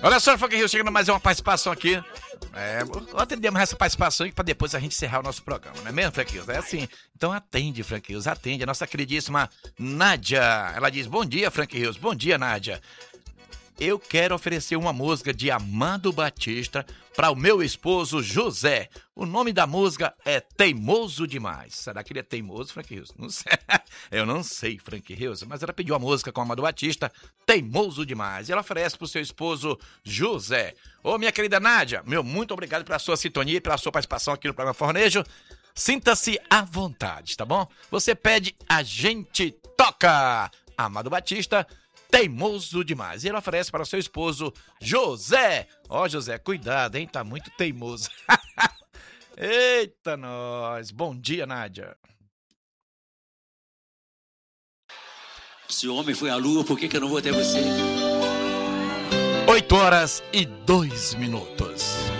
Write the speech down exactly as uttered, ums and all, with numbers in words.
Olha só, Frank Rio, chegando mais uma participação aqui. É, atendemos essa participação aqui para depois a gente encerrar o nosso programa, não é mesmo, Frank Rio? É assim. Então atende, Frank Rio, atende. A nossa queridíssima Nádia. Ela diz, bom dia, Frank Rio. Bom dia, Nádia. Eu quero oferecer uma música de Amado Batista para o meu esposo José. O nome da música é Teimoso Demais. Será que ele é teimoso, Frank Rios? Não sei. Eu não sei, Frank Rios, mas ela pediu a música com Amado Batista, Teimoso Demais. E ela oferece para o seu esposo José. Ô, minha querida Nádia, meu muito obrigado pela sua sintonia e pela sua participação aqui no programa Fornejo. Sinta-se à vontade, tá bom? Você pede, a gente toca. Amado Batista, Teimoso Demais. E ele oferece para o seu esposo, José. Ó, oh, José, cuidado, hein? Tá muito teimoso. Eita, nós. Bom dia, Nádia. Se o homem foi à lua, por que, que eu não vou até você? oito horas e dois minutos.